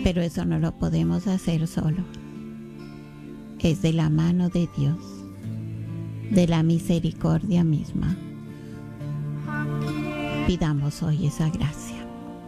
Pero eso no lo podemos hacer solo. Es de la mano de Dios, de la misericordia misma. Pidamos hoy esa gracia.